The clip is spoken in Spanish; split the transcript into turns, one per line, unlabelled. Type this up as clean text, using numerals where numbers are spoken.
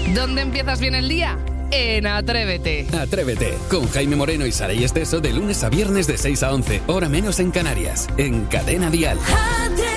¿Dónde empiezas bien el día? En Atrévete.
Atrévete, con Jaime Moreno y Saray Esteso de lunes a viernes de 6 a 11, hora menos en Canarias, en Cadena Dial.
Atrévete.